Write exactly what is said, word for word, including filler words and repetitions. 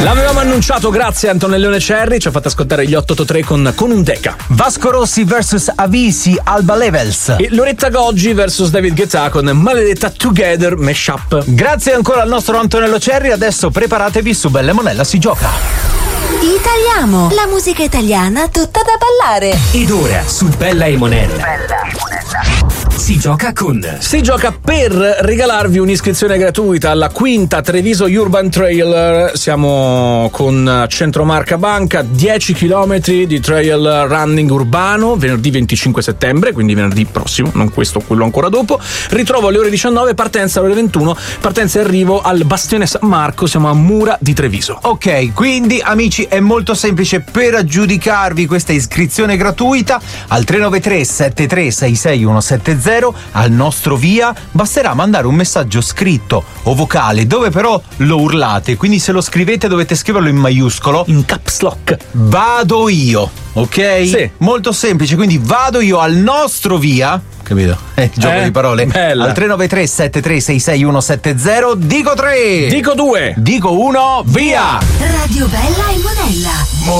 L'avevamo annunciato, grazie a Antonello Cerri, ci ha fatto ascoltare gli otto otto tre con, con un Deca. Vasco Rossi versus Avisi, Alba Levels. E Loretta Goggi versus David Guetta con Maledetta Together Mashup. Grazie ancora al nostro Antonello Cerri, adesso preparatevi, su Bella e Monella si gioca. Italiamo, la musica italiana tutta da ballare. Ed ora su Bella e Monella. Bella e Monella. Si gioca con. Si gioca per regalarvi un'iscrizione gratuita alla quinta Treviso Urban Trail. Siamo con Centromarca Banca, dieci chilometri di trail running urbano, venerdì venticinque settembre, quindi venerdì prossimo, non questo, quello ancora dopo. Ritrovo alle ore diciannove, partenza alle ore ventuno, partenza e arrivo al Bastione San Marco, siamo a Mura di Treviso. Ok, quindi amici è molto semplice, per aggiudicarvi questa iscrizione gratuita al tre nove tre sette tre sei sei uno sette zero al nostro via basterà mandare un messaggio scritto o vocale dove però lo urlate, quindi se lo scrivete dovete scriverlo in maiuscolo, in caps lock. Vado io, ok? Sì. Molto semplice, quindi vado io al nostro via, capito? Eh, gioco eh, di parole. Bella. Al tre nove tre sette tre sei sei uno sette zero, dico tre, dico due, dico uno, via! Radio Bella e Monella.